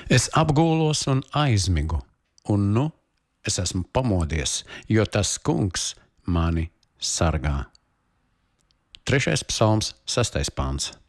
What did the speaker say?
Es apgūlos un aizmigu, un nu es esmu pamodies, jo tas kungs mani sargā. 3. psalms, 6. pants.